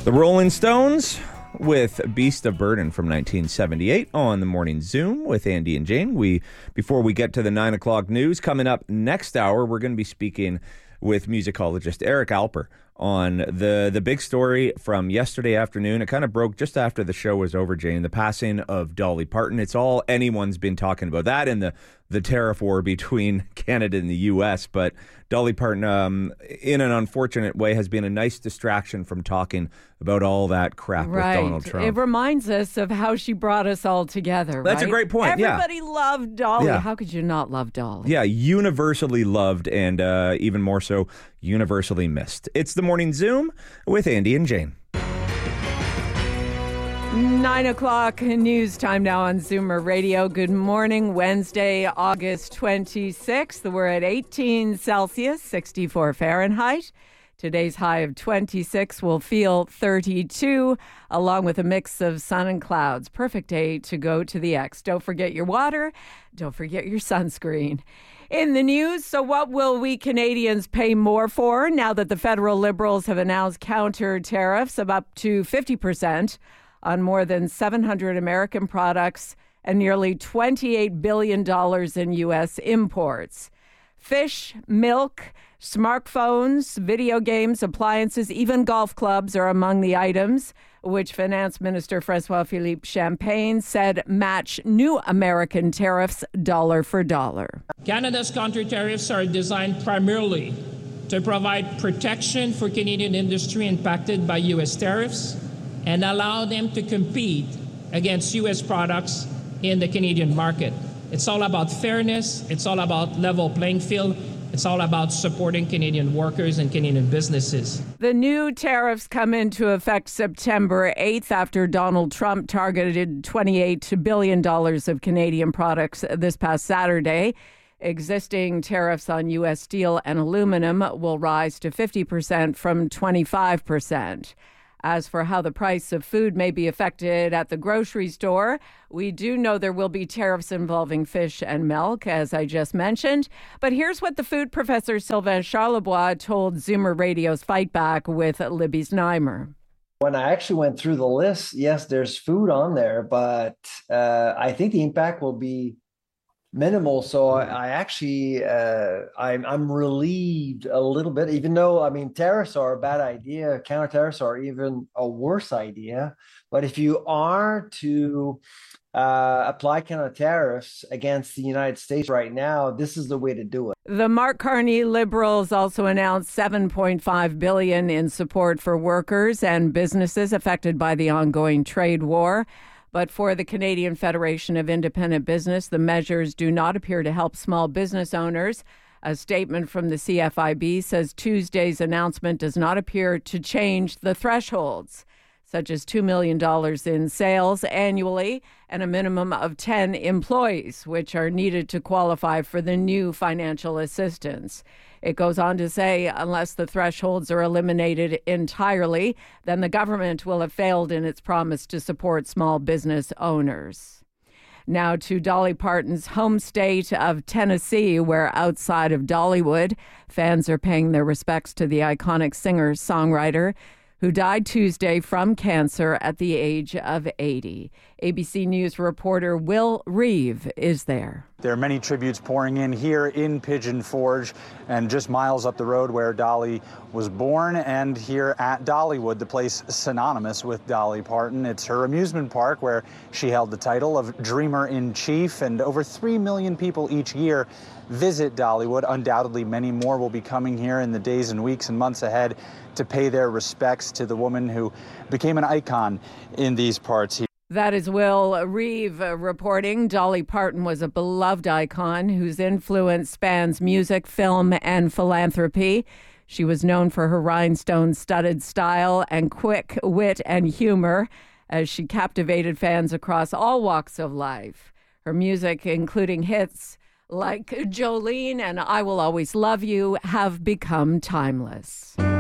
The Rolling Stones with Beast of Burden from 1978 on the Morning Zoom with Andy and Jane. Before we get to the 9 o'clock news, coming up next hour, we're going to be speaking with musicologist Eric Alper on the big story from yesterday afternoon. It kind of broke just after the show was over, Jane, the passing of Dolly Parton. It's all anyone's been talking about, that and the tariff war between Canada and the U.S., but Dolly Parton, in an unfortunate way, has been a nice distraction from talking about all that crap with Donald Trump. It reminds us of how she brought us all together, That's a great point, Everybody loved Dolly. Yeah. How could you not love Dolly? Yeah, universally loved and even more so, universally missed. It's the Morning Zoom with Andy and Jane. 9 o'clock news time now on Zoomer Radio. Good morning, Wednesday, August 26th. We're at 18 Celsius, 64 Fahrenheit. Today's high of 26 will feel 32, along with a mix of sun and clouds. Perfect day to go to the X. Don't forget your water. Don't forget your sunscreen. In the news, so what will we Canadians pay more for now that the federal Liberals have announced counter tariffs of up to 50% on more than 700 American products and nearly $28 billion in U.S. imports? Fish, milk, smartphones, video games, appliances, even golf clubs are among the items which Finance Minister François-Philippe Champagne said match new American tariffs dollar for dollar. Canada's counter-tariffs are designed primarily to provide protection for Canadian industry impacted by U.S. tariffs and allow them to compete against U.S. products in the Canadian market. It's all about fairness. It's all about level playing field. It's all about supporting Canadian workers and Canadian businesses. The new tariffs come into effect September 8th after Donald Trump targeted $28 billion of Canadian products this past Saturday. Existing tariffs on U.S. steel and aluminum will rise to 50% from 25%. As for how the price of food may be affected at the grocery store, we do know there will be tariffs involving fish and milk, as I just mentioned. But here's what the food professor Sylvain Charlebois told Zoomer Radio's Fight Back with Libby Znaimer. When I actually went through the list, yes, there's food on there, but I think the impact will be minimal. So I actually, I'm relieved a little bit, even though, I mean, tariffs are a bad idea. Counter tariffs are even a worse idea. But if you are to apply counter tariffs against the United States right now, this is the way to do it. The Mark Carney Liberals also announced $7.5 billion in support for workers and businesses affected by the ongoing trade war. But for the Canadian Federation of Independent Business, the measures do not appear to help small business owners. A statement from the CFIB says Tuesday's announcement does not appear to change the thresholds, such as $2 million in sales annually and a minimum of 10 employees, which are needed to qualify for the new financial assistance. It goes on to say, unless the thresholds are eliminated entirely, then the government will have failed in its promise to support small business owners. Now to Dolly Parton's home state of Tennessee, where outside of Dollywood, fans are paying their respects to the iconic singer-songwriter who died Tuesday from cancer at the age of 80. ABC News reporter Will Reeve is there. There are many tributes pouring in here in Pigeon Forge and just miles up the road where Dolly was born, and here at Dollywood, the place synonymous with Dolly Parton. It's her amusement park where she held the title of Dreamer-in-Chief, and over 3 million people each year visit Dollywood. Undoubtedly, many more will be coming here in the days and weeks and months ahead to pay their respects to the woman who became an icon in these parts. That is Will Reeve reporting. Dolly Parton was a beloved icon whose influence spans music, film, and philanthropy. She was known for her rhinestone-studded style and quick wit and humor, as she captivated fans across all walks of life. Her music, including hits like Jolene and I Will Always Love You, have become timeless.